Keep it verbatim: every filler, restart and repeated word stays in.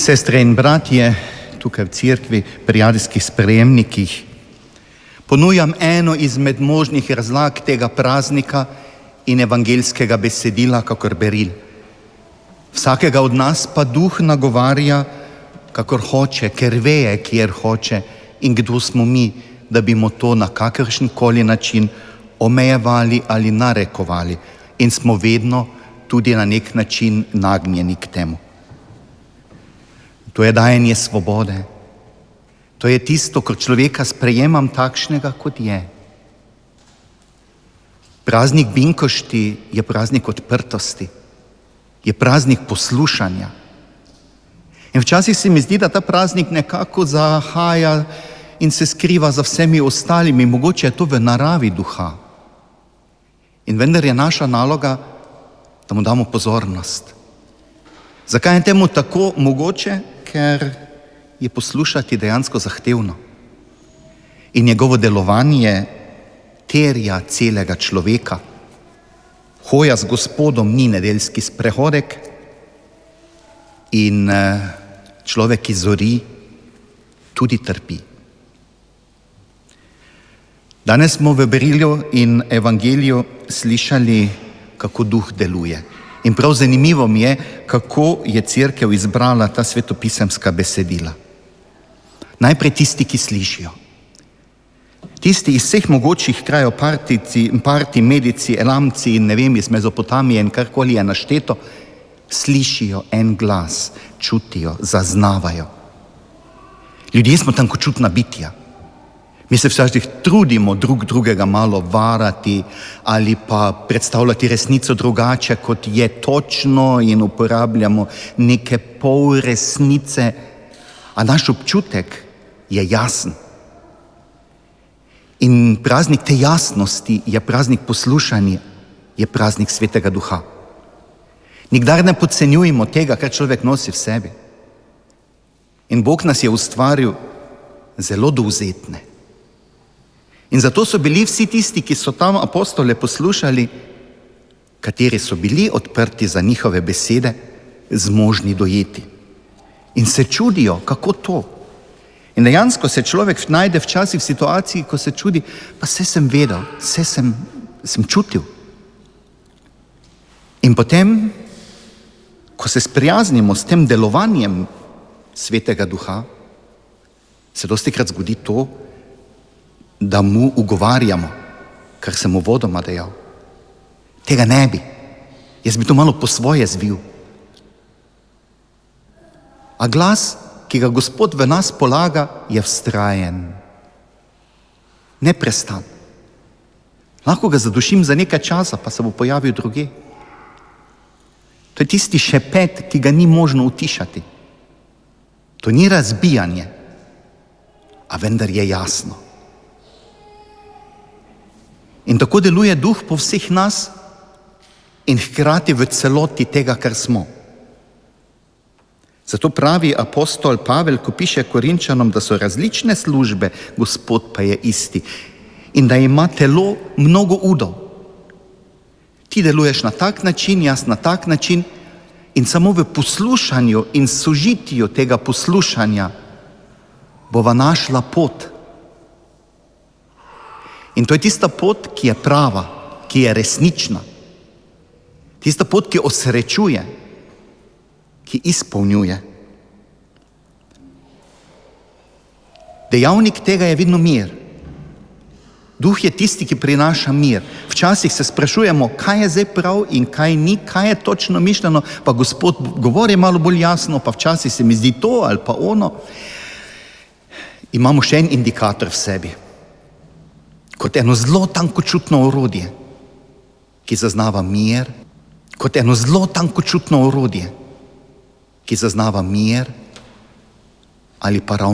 sestre in bratje, tukaj v cerkvi, pri radijskih sprejemnikih, ponujam eno izmed možnih razlag tega praznika in evangeljskega besedila, kakor beril. Vsakega od nas pa duh nagovarja, kakor hoče, ker veje, kjer hoče in kdo smo mi, da bi mu to na kakršenkoli način omejevali ali narekovali, in smo vedno tudi na nek način nagnjeni k temu. To je dajanje svobode. To je tisto, ko človeka sprejemam takšnega, kot je. Praznik Binkošti je praznik odprtosti, je praznik poslušanja. In včasih se mi zdi, da ta praznik nekako zahaja in se skriva za vsemi ostalimi, mogoče je to v naravi duha. In vendar je naša naloga, da mu damo pozornost. Zakaj je temu tako? Mogoče, ker je poslušati dejansko zahtevno. In njegovo delovanje terja celega človeka. Hoja z Gospodom ni nedeljski sprehodek in človek, ki zori, tudi trpi. Danes smo v berilju in evangeliju slišali, kako duh deluje. In prav zanimivo mi je, kako je cerkev izbrala ta svetopisemska besedila. Najprej tisti, ki slišijo. Tisti iz vseh mogočih krajev, partici, parti, medici, elamci in ne vem, iz Mezopotamije in karkoli je našteto, slišijo en glas, čutijo, zaznavajo. Ljudje smo tankočutna bitja. Mi se včasih trudimo drug drugega malo varati ali pa predstavljati resnico drugače, kot je točno, in uporabljamo neke pol resnice, a naš občutek je jasen. In praznik te jasnosti je praznik poslušanja, je praznik Svetega Duha. Nikdar ne podcenjujemo tega, kar človek nosi v sebi. In Bog nas je ustvaril zelo dovzetne. In zato so bili vsi tisti, ki so tam apostole poslušali, kateri so bili odprti za njihove besede, zmožni dojeti. In se čudijo, kako to. In dejansko se človek najde včasih v situaciji, ko se čudi, pa vse sem vedel, vse sem, sem čutil. In potem, ko se sprijaznimo s tem delovanjem Svetega Duha, se dostikrat zgodi to, da mu ugovarjamo, kar sem uvodoma dejal. Tega ne bi. Jaz bi to malo po svoje zvil. A glas, ki ga Gospod v nas polaga, je vztrajen. Neprestan. Lahko ga zadušim za nekaj časa, pa se bo pojavil druge. To je tisti šepet, ki ga ni možno utišati. To ni razbijanje, a vendar je jasno. In tako deluje duh po vseh nas in hkrati v celoti tega, kar smo. Zato pravi apostol Pavel, ko piše Korinčanom, da so različne službe, Gospod pa je isti. In da ima telo mnogo udov. Ti deluješ na tak način, jaz na tak način, in samo v poslušanju in sožitju tega poslušanja bova našla pot. In to je tista pot, ki je prava, ki je resnična. Tista pot, ki osrečuje, ki izpolnjuje. Dejavnik tega je vedno mir. Duh je tisti, ki prinaša mir. Včasih se sprašujemo, kaj je zdaj prav in kaj ni, kaj je točno mišljeno, pa Gospod govori malo bolj jasno, pa včasih se mi zdi to ali pa ono. Imamo še en indikator v sebi. Kot eno zelo tankočutno orodje, ki zaznava mir, kot eno zelo tankočutno orodje, ki zaznava mir ali pa ravno